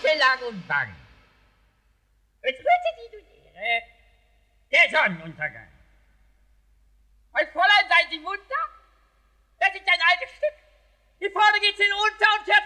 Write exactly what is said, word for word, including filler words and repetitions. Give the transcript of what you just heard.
Nächte lang und bang. Es rührte die du Ehre, der Sonnenuntergang. Mein Fräulein, seien Sie munter? Das ist ein altes Stück. Hier vorne geht's in unter und